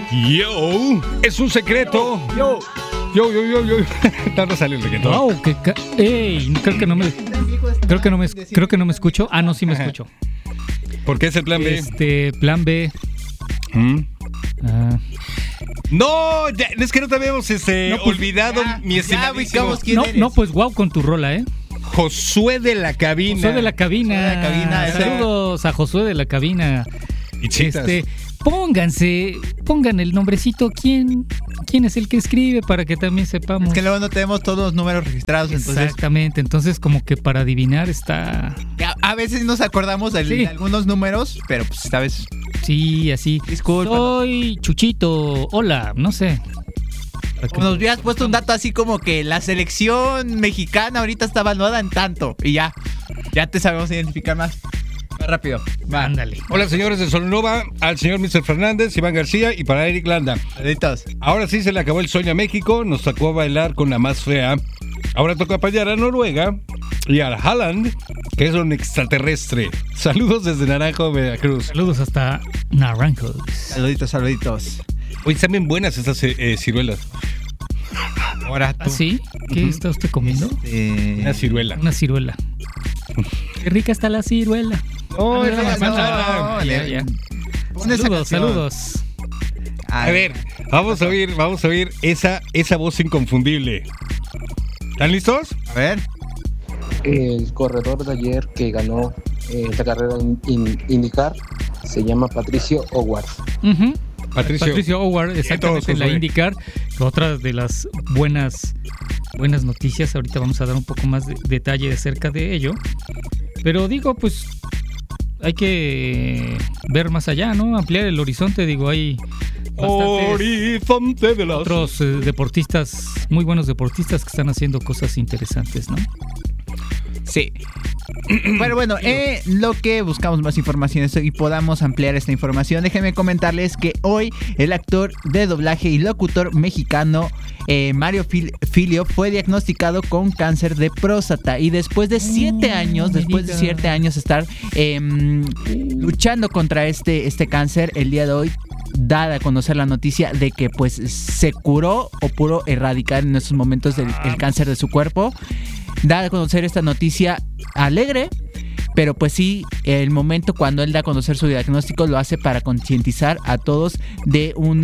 Yo, es un secreto. Yo. Tanto sale el reggaetón. Wow, creo que no me escucho. Ah, no, sí me escucho. ¿Por qué es el plan B? Plan B. No, ya, es que no te habíamos olvidado, mi estimadísimo. No, pues wow con tu rola, Josué de la cabina. Saludos a Josué de la cabina. Y chitas. Pongan el nombrecito, ¿quién es el que escribe para que también sepamos? Es que luego no tenemos todos los números registrados. Exactamente, entonces como que para adivinar está... A veces nos acordamos de algunos números, pero pues esta vez... Sí, así. Disculpa. Soy Chuchito, hola, no sé. Como nos hubieras puesto un dato así como que la selección mexicana ahorita está evaluada en tanto y ya te sabemos identificar más rápido. Va, ándale. Hola, señores de Solnova, al señor Mr. Fernández, Iván García y para Eric Landa. Saluditos. Ahora sí se le acabó el sueño a México, nos tocó bailar con la más fea. Ahora toca apoyar a Noruega y a Haaland, que es un extraterrestre. Saludos desde Naranjo, Veracruz. Saludos hasta Naranjo. Saluditos. Oye, están bien buenas estas ciruelas. Ahora tú. ¿Ah, sí? ¿Qué está usted comiendo? Una ciruela. Una ciruela. Qué rica está la ciruela. No, ya. Saludos. A ver, vamos a oír esa voz inconfundible. ¿Están listos? A ver. El corredor de ayer que ganó la carrera IndyCar se llama Patricio Howard. Uh-huh. Patricio Howard, exactamente, en la IndyCar. Otra de las buenas noticias. Ahorita vamos a dar un poco más de detalle acerca de ello. Pero digo, pues hay que ver más allá, ¿no? Ampliar el horizonte. Digo, hay horizonte de las... otros deportistas, muy buenos deportistas que están haciendo cosas interesantes, ¿no? Sí. Bueno, lo que buscamos más información y podamos ampliar esta información, déjenme comentarles que hoy el actor de doblaje y locutor mexicano Mario Filio fue diagnosticado con cáncer de próstata y después de 7 años estar luchando contra este cáncer, el día de hoy dada a conocer la noticia de que pues se curó o pudo erradicar en estos momentos el cáncer de su cuerpo. Da a conocer esta noticia alegre, pero pues sí, el momento cuando él da a conocer su diagnóstico lo hace para concientizar a todos de un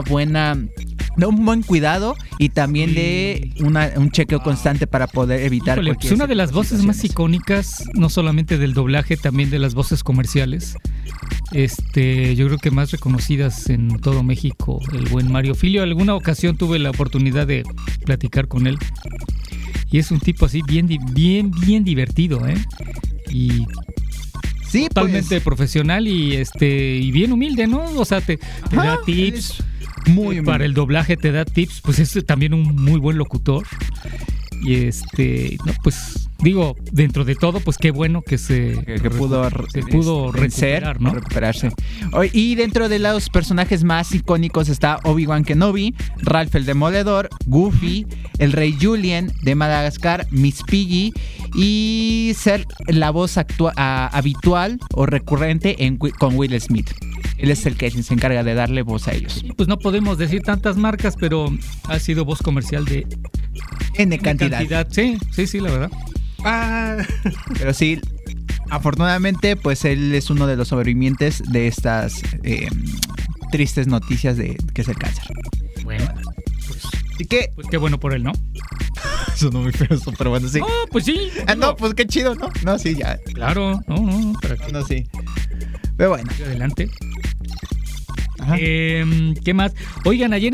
buen cuidado y también de un chequeo constante para poder evitar pues una de las voces más icónicas, no solamente del doblaje, también de las voces comerciales. Yo creo que más reconocidas en todo México, el buen Mario Filio. Alguna ocasión tuve la oportunidad de platicar con él. Y es un tipo así bien divertido, y sí, totalmente pues, profesional y bien humilde, ¿no? O sea, te da tips. Muy para el doblaje te da tips, pues es también un muy buen locutor. Y no, pues digo, dentro de todo, pues qué bueno que pudo recuperar, ¿no? Recuperarse. Y dentro de los personajes más icónicos está Obi-Wan Kenobi, Ralph el Demoledor, Goofy, el Rey Julien de Madagascar, Miss Piggy y ser la voz habitual o recurrente con Will Smith. Él es el que se encarga de darle voz a ellos. Y pues no podemos decir tantas marcas, pero ha sido voz comercial de N cantidad. Sí, la verdad. Pero sí, afortunadamente, pues él es uno de los sobrevivientes de estas tristes noticias de que es el cáncer. Bueno, pues, ¿y qué? Pues qué bueno por él, ¿no? Eso no muy feo, pero bueno, sí. Pues sí. No, pues qué chido, ¿no? No, sí, ya. Claro, no, ¿para qué? No, sí. Pero bueno. Adelante. Ajá. ¿Qué más? Oigan, ayer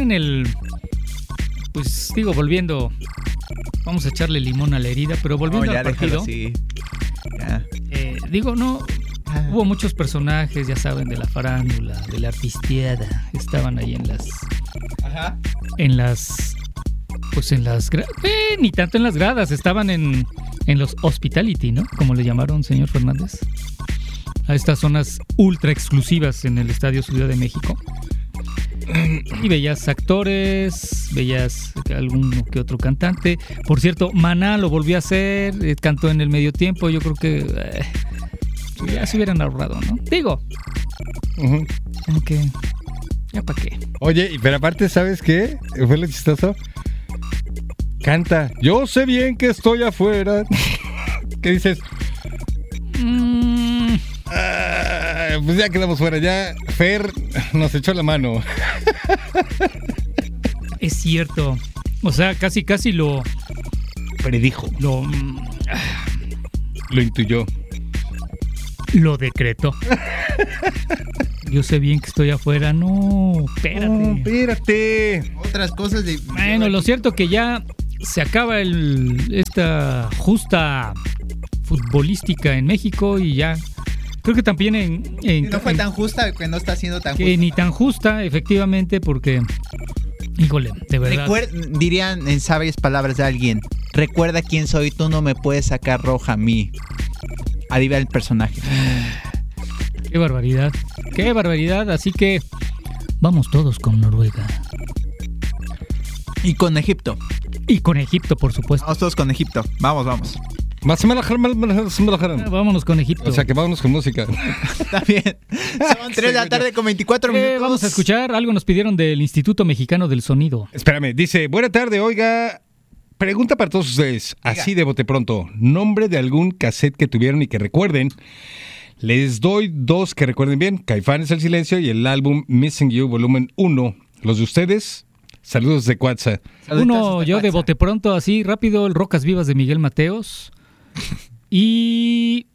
pues digo, volviendo, vamos a echarle limón a la herida, pero volviendo al partido, sí. hubo muchos personajes, ya saben, de la farándula, de la artisteada, estaban ahí ni tanto en las gradas, estaban en los hospitality, ¿no? Como le llamaron, señor Fernández, a estas zonas ultra exclusivas en el Estadio Ciudad de México. Y veías actores, veías alguno que otro cantante. Por cierto, Maná lo volvió a hacer, cantó en el medio tiempo. Yo creo que ya se hubieran ahorrado, ¿no? Digo, como que ¿Ya para qué? Oye, pero aparte, ¿sabes qué? Fue lo chistoso. Canta. Yo sé bien que estoy afuera. ¿Qué dices? Pues ya quedamos fuera. Ya Fer nos echó la mano. Es cierto. O sea, casi lo Predijo. Lo intuyó. Lo decretó. Yo sé bien que estoy afuera. No, espérate. No, espérate. Otras cosas de... Bueno, lo cierto que ya se acaba esta justa futbolística en México y ya creo que también no fue tan justa, que no está siendo tan que justa. ni tan justa, efectivamente, porque híjole, de verdad. Dirían en sabias palabras de alguien: recuerda quién soy, tú no me puedes sacar roja a mí. Adivina el personaje. Qué barbaridad. Qué barbaridad, así que vamos todos con Noruega. Y con Egipto. Y con Egipto, por supuesto. Vamos todos con Egipto. Vamos. Vámonos con Egipto. O sea que vámonos con música. Está bien. Son 3 de la tarde con 24 minutos. Vamos a escuchar, algo nos pidieron del Instituto Mexicano del Sonido. Espérame, dice, buena tarde, oiga. Pregunta para todos ustedes, así de bote pronto. Nombre de algún cassette que tuvieron y que recuerden. Les doy 2 que recuerden bien. Caifanes El Silencio y el álbum Missing You, volumen 1. ¿Los de ustedes? Saludos de Cuatza. Uno, yo de bote pronto, así rápido, el Rocas Vivas de Miguel Mateos. Y...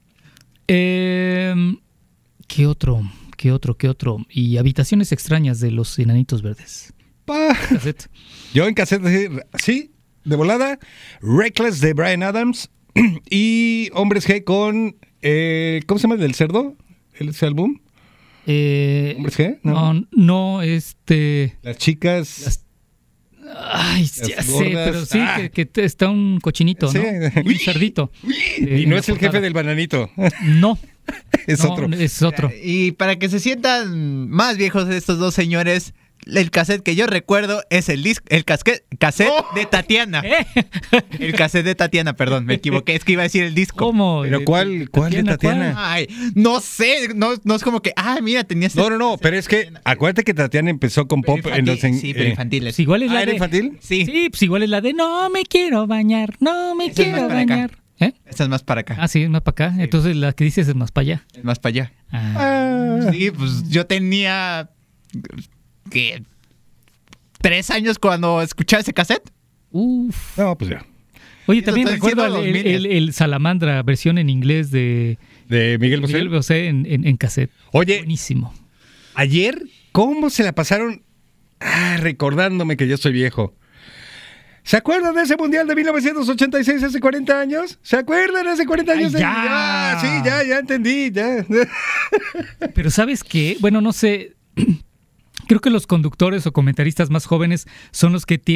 ¿Qué otro? Y Habitaciones Extrañas de los Enanitos Verdes. Cassette. Yo en cassette, sí, de volada. Reckless de Bryan Adams. Y Hombres G con... ¿cómo se llama? ¿Del cerdo? ¿Ese álbum? ¿Hombres G? No, Las chicas... Ay, ya Las sé, gordas. pero sí, que está un cochinito, Sí. ¿no? Un cerdito. Y no es el jefe del bananito. No. Es No, otro. Es otro. Y para que se sientan más viejos estos dos señores, el cassette que yo recuerdo es el cassette de Tatiana. El cassette de Tatiana, perdón, me equivoqué, es que iba a decir el disco. ¿Cómo? ¿Pero cuál de Tatiana? Ay, no sé, no es como que, mira, tenía este... No, pero es que acuérdate que Tatiana empezó con pop en los... Sí, pero infantiles. Pues igual es la ¿Era de... infantil? Sí. Sí, pues igual es la de no me quiero bañar, no me Esa es más quiero para acá. bañar. ¿Eh? Esta es más para acá, Ah, sí, es más para acá. Entonces la que dices es más para allá. es más para allá. Ah. Sí, pues yo tenía... ¿qué? 3 años cuando escuchaba ese cassette. Uf. No, pues ya. Oye, Eso también está recuerdo diciendo 2000. el Salamandra, versión en inglés de De Miguel Bosé. Miguel Bosé en cassette. Oye, Buenísimo. ayer, ¿cómo se la pasaron recordándome que yo soy viejo? ¿Se acuerdan de ese Mundial de 1986 hace 40 años? ¿Se acuerdan hace 40 años? Ay, ya. Sí, ya entendí, ya. Pero ¿sabes qué? Bueno, no sé. Creo que los conductores o comentaristas más jóvenes son los que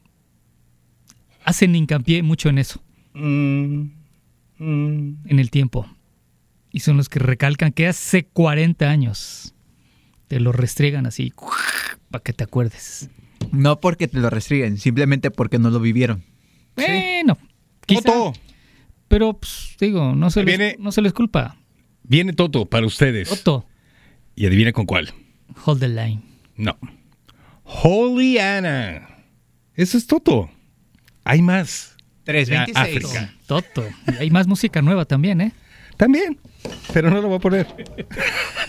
hacen hincapié mucho en eso, en el tiempo. Y son los que recalcan que hace 40 años te lo restriegan así, para que te acuerdes. No porque te lo restringen, simplemente porque no lo vivieron. Bueno, quizá, Toto, pero pues, digo, no se les culpa. viene Toto para ustedes. Toto, Y adivina con cuál. hold the line. No. Holy Anna. Eso es Toto. Hay más. 326. África. Toto. Y hay más música nueva también, ¿eh? También. Pero no lo voy a poner.